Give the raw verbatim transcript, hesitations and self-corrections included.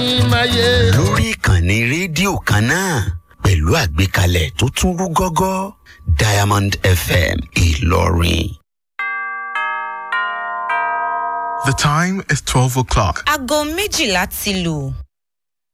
lórí ìkànnì rédíò kan náà pẹ̀lú àgbékalẹ̀ tó tún rú gọ́gọ́ Diamond F M Ìlọrin. The time is twelve o'clock. Aago méjìlá ti lù.